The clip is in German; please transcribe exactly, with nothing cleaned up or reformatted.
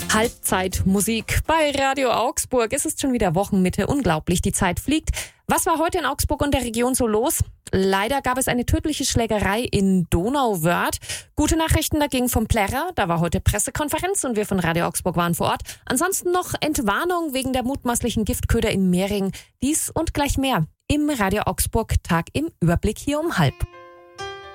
Halbzeitmusik bei Radio Augsburg. Es ist schon wieder Wochenmitte. Unglaublich, die Zeit fliegt. Was war heute in Augsburg und der Region so los? Leider gab es eine tödliche Schlägerei in Donauwörth. Gute Nachrichten dagegen vom Plärrer. Da war heute Pressekonferenz und wir von Radio Augsburg waren vor Ort. Ansonsten noch Entwarnung wegen der mutmaßlichen Giftköder in Mehring. Dies und gleich mehr im Radio Augsburg Tag im Überblick hier um halb.